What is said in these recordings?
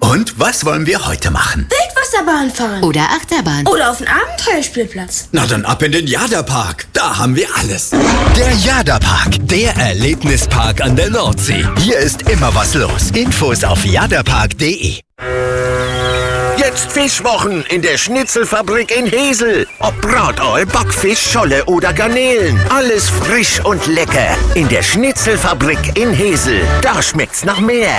Und was wollen wir heute machen? Wildwasserbahn fahren. Oder Achterbahn. Oder auf den Abenteuerspielplatz. Na dann ab in den Jada-Park. Da haben wir alles. Der Jada-Park, der Erlebnispark an der Nordsee. Hier ist immer was los. Infos auf jadapark.de. Jetzt Fischwochen in der Schnitzelfabrik in Hesel. Ob Brataual, Backfisch, Scholle oder Garnelen. Alles frisch und lecker. In der Schnitzelfabrik in Hesel. Da schmeckt's nach mehr.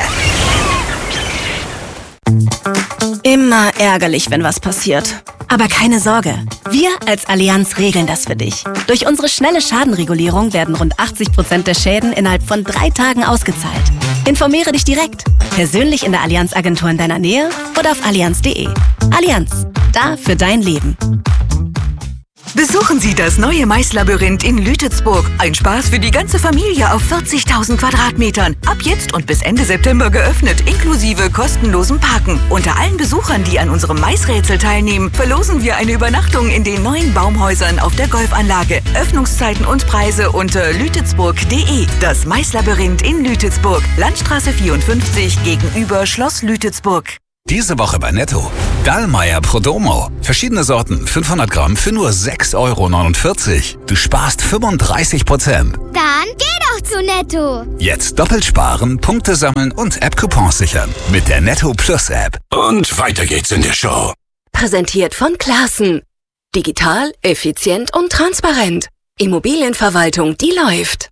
Immer ärgerlich, wenn was passiert. Aber keine Sorge, wir als Allianz regeln das für dich. Durch unsere schnelle Schadenregulierung werden rund 80% der Schäden innerhalb von 3 Tagen ausgezahlt. Informiere dich direkt, persönlich in der Allianz-Agentur in deiner Nähe oder auf allianz.de. Allianz, da für dein Leben. Besuchen Sie das neue Maislabyrinth in Lütetsburg. Ein Spaß für die ganze Familie auf 40.000 Quadratmetern. Ab jetzt und bis Ende September geöffnet, inklusive kostenlosem Parken. Unter allen Besuchern, die an unserem Maisrätsel teilnehmen, verlosen wir eine Übernachtung in den neuen Baumhäusern auf der Golfanlage. Öffnungszeiten und Preise unter lütetsburg.de. Das Maislabyrinth in Lütetsburg. Landstraße 54 gegenüber Schloss Lütetsburg. Diese Woche bei Netto. Dallmayr Prodomo. Verschiedene Sorten, 500 Gramm für nur 6,49 €. Du sparst 35%. Dann geh doch zu Netto. Jetzt doppelt sparen, Punkte sammeln und App-Coupons sichern. Mit der Netto Plus App. Und weiter geht's in der Show. Präsentiert von Classen. Digital, effizient und transparent. Immobilienverwaltung, die läuft.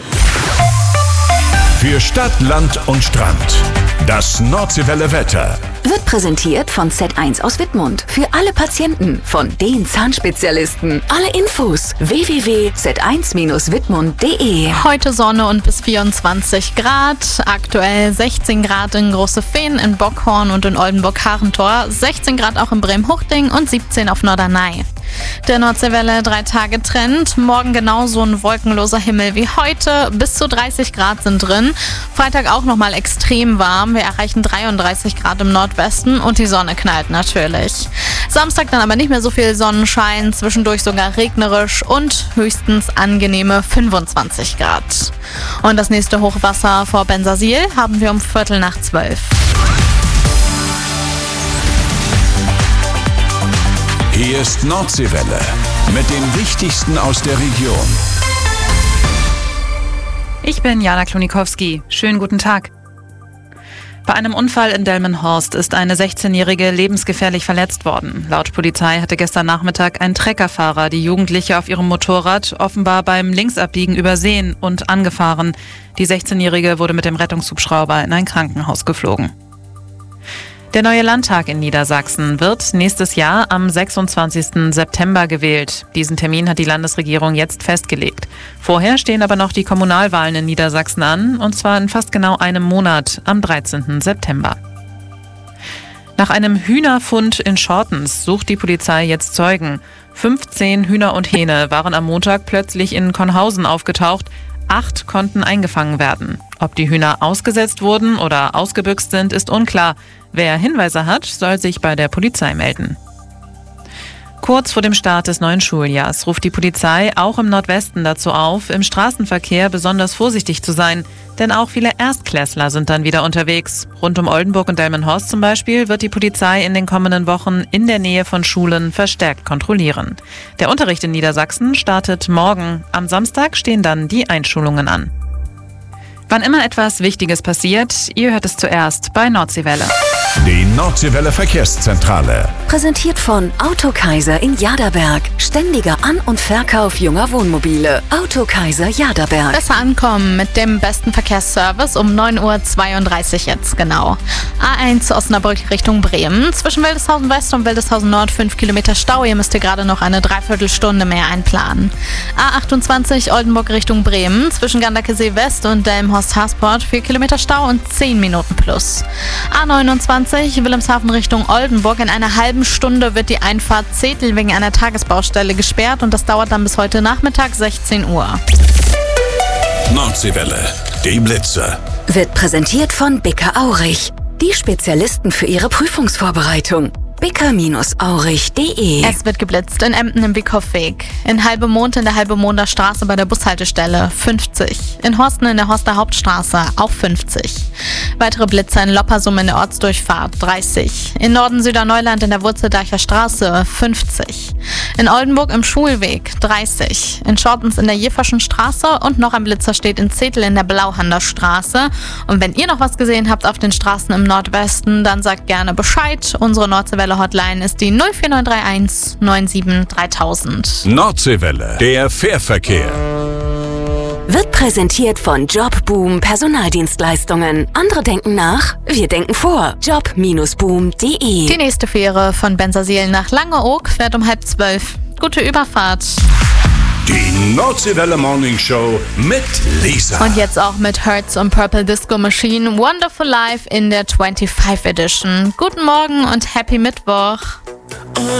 Für Stadt, Land und Strand. Das Nordseewelle Wetter. Wird präsentiert von Z1 aus Wittmund. Für alle Patienten von den Zahnspezialisten. Alle Infos www.z1-wittmund.de. Heute Sonne und bis 24 Grad. Aktuell 16 Grad in Große Fehn, in Bockhorn und in Oldenburg-Harentor. 16 Grad auch in Bremen-Huchting und 17 auf Norderney. Der Nordseewelle 3-Tage-Trend. Morgen genauso ein wolkenloser Himmel wie heute. Bis zu 30 Grad sind drin. Freitag auch nochmal extrem warm. Wir erreichen 33 Grad im Nordwesten und die Sonne knallt natürlich. Samstag dann aber nicht mehr so viel Sonnenschein. Zwischendurch sogar regnerisch und höchstens angenehme 25 Grad. Und das nächste Hochwasser vor Bensersiel haben wir um 11:45. Hier ist Nordseewelle mit dem Wichtigsten aus der Region. Ich bin Jana Klonikowski. Schönen guten Tag. Bei einem Unfall in Delmenhorst ist eine 16-Jährige lebensgefährlich verletzt worden. Laut Polizei hatte gestern Nachmittag ein Treckerfahrer die Jugendliche auf ihrem Motorrad offenbar beim Linksabbiegen übersehen und angefahren. Die 16-Jährige wurde mit dem Rettungshubschrauber in ein Krankenhaus geflogen. Der neue Landtag in Niedersachsen wird nächstes Jahr am 26. September gewählt. Diesen Termin hat die Landesregierung jetzt festgelegt. Vorher stehen aber noch die Kommunalwahlen in Niedersachsen an, und zwar in fast genau einem Monat, am 13. September. Nach einem Hühnerfund in Schortens sucht die Polizei jetzt Zeugen. 15 Hühner und Hähne waren am Montag plötzlich in Konhausen aufgetaucht. 8 konnten eingefangen werden. Ob die Hühner ausgesetzt wurden oder ausgebüxt sind, ist unklar. Wer Hinweise hat, soll sich bei der Polizei melden. Kurz vor dem Start des neuen Schuljahrs ruft die Polizei auch im Nordwesten dazu auf, im Straßenverkehr besonders vorsichtig zu sein. Denn auch viele Erstklässler sind dann wieder unterwegs. Rund um Oldenburg und Delmenhorst zum Beispiel wird die Polizei in den kommenden Wochen in der Nähe von Schulen verstärkt kontrollieren. Der Unterricht in Niedersachsen startet morgen. Am Samstag stehen dann die Einschulungen an. Wann immer etwas Wichtiges passiert, ihr hört es zuerst bei Nordseewelle. Die Nordseewelle Verkehrszentrale. Präsentiert von Autokaiser in Jaderberg. Ständiger An- und Verkauf junger Wohnmobile. Autokaiser Jaderberg. Besser ankommen mit dem besten Verkehrsservice um 9:32 Uhr jetzt genau. A1 Osnabrück Richtung Bremen. Zwischen Wildeshausen West und Wildeshausen Nord 5 Kilometer Stau. Ihr müsst ihr gerade noch eine Dreiviertelstunde mehr einplanen. A28 Oldenburg Richtung Bremen. Zwischen Ganderkesee West und Delmenhorst-Hasport 4 Kilometer Stau und 10 Minuten plus. A29 Wilhelmshaven Richtung Oldenburg. In einer halben Stunde wird die Einfahrt Zetel wegen einer Tagesbaustelle gesperrt und das dauert dann bis heute Nachmittag 16 Uhr. Nordseewelle, die Blitze. Wird präsentiert von Bicker Aurich. Die Spezialisten für ihre Prüfungsvorbereitung. bicker-aurich.de. Es wird geblitzt in Emden im Wieckhoffweg, in Halbemond in der Halbemonter Straße bei der Bushaltestelle 50, in Horsten in der Horster Hauptstraße auch 50. Weitere Blitzer in Loppersum in der Ortsdurchfahrt 30, in Norden-Süderneuland in der Wurzeldeicher Straße 50, in Oldenburg im Schulweg 30, in Schortens in der Jeferschen Straße und noch ein Blitzer steht in Zetel in der Blauhander Straße. Und wenn ihr noch was gesehen habt auf den Straßen im Nordwesten, dann sagt gerne Bescheid. Unsere Nordseewelle-Hotline ist die 04931 97 3000. Nordseewelle, der Fährverkehr. Wird präsentiert von Jobboom Personaldienstleistungen. Andere denken nach, wir denken vor. Job-boom.de. Die nächste Fähre von Bensersiel nach Langeoog fährt um 11:30. Gute Überfahrt. Die Nordseewelle Morning Show mit Lisa. Und jetzt auch mit Hertz und Purple Disco Machine Wonderful Life in der 25 Edition. Guten Morgen und Happy Mittwoch.